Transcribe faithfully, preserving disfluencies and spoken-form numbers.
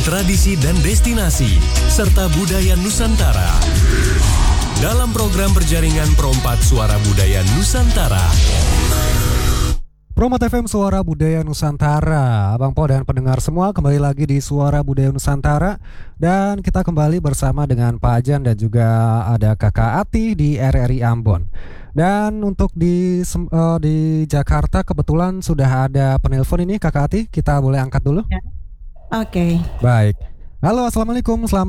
tradisi dan destinasi, serta budaya Nusantara. Dalam program berjaringan Perompat Suara Budaya Nusantara. Promot F M Suara Budaya Nusantara. Abang Po dan pendengar semua, kembali lagi di Suara Budaya Nusantara. Dan kita kembali bersama dengan Pak Ajan dan juga ada Kakak Ati di R R I Ambon. Dan untuk di uh, di Jakarta kebetulan sudah ada penelpon ini Kakak Ati. Kita boleh angkat dulu? Oke. Okay. Baik. Halo, assalamualaikum. Selamat